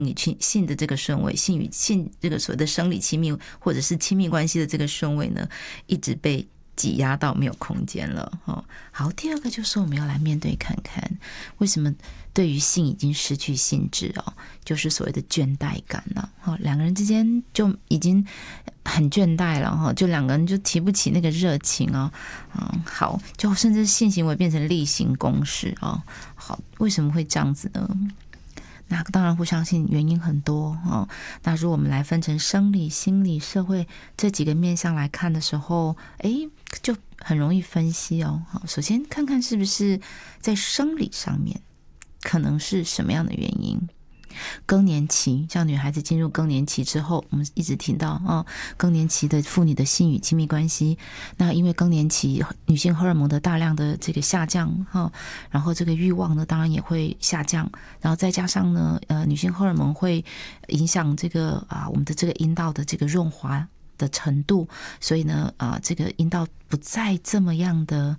你去性的这个顺位，性与性这个所谓的生理亲密或者是亲密关系的这个顺位呢，一直被挤压到没有空间了。好，第二个就是我们要来面对看看，为什么对于性已经失去兴致就是所谓的倦怠感了。两个人之间就已经很倦怠了，就两个人就提不起那个热情好，就甚至性行为变成例行公事好，为什么会这样子呢？那当然，我相信原因很多那如果我们来分成生理、心理、社会这几个面向来看的时候，就很容易分析首先看看是不是在生理上面可能是什么样的原因。更年期，像女孩子进入更年期之后，我们一直听到更年期的妇女的性与亲密关系，那因为更年期女性荷尔蒙的大量的这个下降然后这个欲望呢当然也会下降，然后再加上呢女性荷尔蒙会影响这个我们的这个阴道的这个润滑的程度，所以呢这个阴道不再这么样的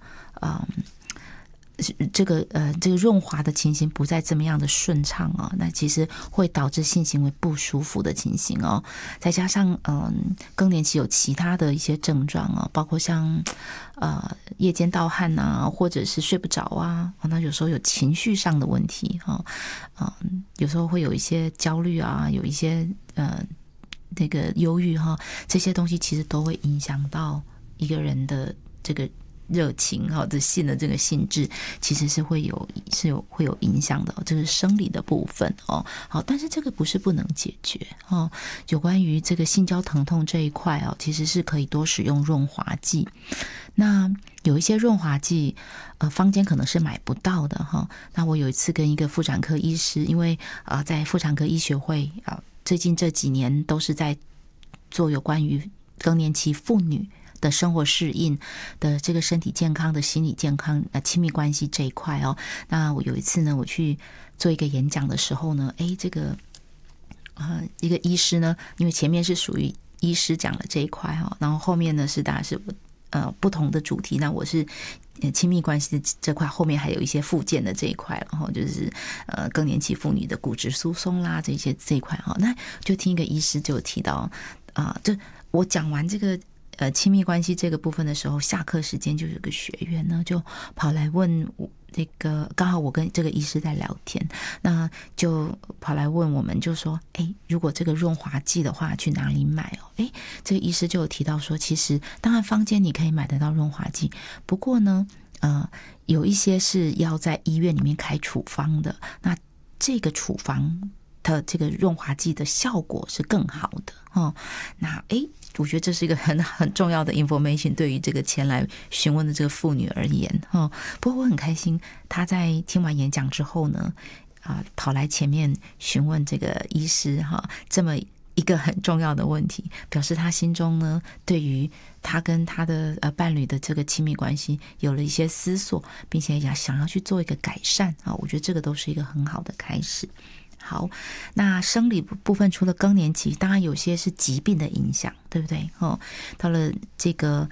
这个润滑的情形不再这么样的顺畅那其实会导致性行为不舒服的情形再加上更年期有其他的一些症状包括像夜间盗汗或者是睡不着那有时候有情绪上的问题有时候会有一些焦虑有一些那个忧郁这些东西其实都会影响到一个人的这个热情这性的这个性质其实是会有影响的这是生理的部分好，但是这个不是不能解决有关于这个性交疼痛这一块其实是可以多使用润滑剂。那有一些润滑剂坊间可能是买不到的那我有一次跟一个妇产科医师，因为在妇产科医学会最近这几年都是在做有关于更年期妇女的生活适应的这个身体健康的心理健康亲密关系这一块那我有一次呢我去做一个演讲的时候呢这个一个医师呢，因为前面是属于医师讲的这一块然后后面呢是当然是不同的主题，那我是亲密关系的这块，后面还有一些附件的这一块，然后就是更年期妇女的骨质疏松啦这一块那就听一个医师就有提到就我讲完这个亲密关系这个部分的时候，下课时间就有个学员呢就跑来问我这个，刚好我跟这个医师在聊天，那就跑来问我们，就说如果这个润滑剂的话去哪里买这个医师就有提到说，其实当然坊间你可以买得到润滑剂，不过呢有一些是要在医院里面开处方的，那这个处方的这个润滑剂的效果是更好的那我觉得这是一个很重要的 information 对于这个前来询问的这个妇女而言不过我很开心，她在听完演讲之后呢跑来前面询问这个医师这么一个很重要的问题，表示她心中呢对于她跟她的伴侣的这个亲密关系有了一些思索，并且也想要去做一个改善我觉得这个都是一个很好的开始。好，那生理部分除了更年期，当然有些是疾病的影响，对不对到了这个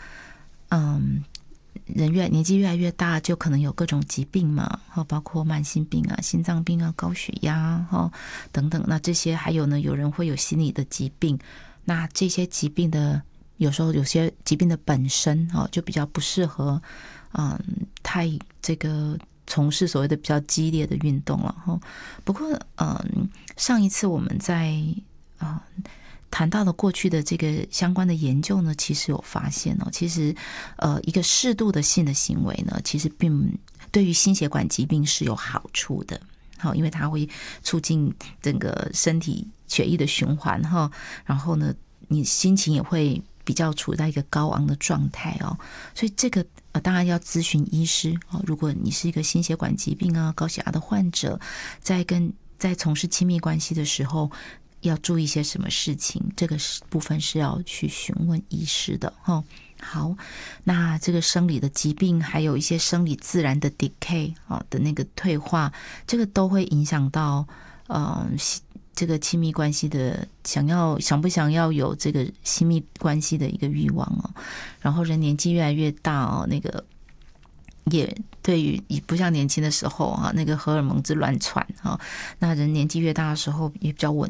年纪越来越大，就可能有各种疾病嘛包括慢性病心脏病高血压等等，那这些还有呢有人会有心理的疾病，那这些疾病的有时候有些疾病的本身就比较不适合太这个从事所谓的比较激烈的运动了不过上一次我们在谈到了过去的这个相关的研究呢，其实有发现其实一个适度的性的行为呢，其实并对于心血管疾病是有好处的因为它会促进整个身体血液的循环然后呢你心情也会比较处在一个高昂的状态所以这个当然要咨询医师如果你是一个心血管疾病高血压的患者，在从事亲密关系的时候要注意一些什么事情，这个部分是要去询问医师的好，那这个生理的疾病还有一些生理自然的 decay 的那个退化，这个都会影响到这个亲密关系的想不想要有这个亲密关系的一个欲望然后人年纪越来越大那个也对于不像年轻的时候啊，那个荷尔蒙之乱窜啊，那人年纪越大的时候也比较稳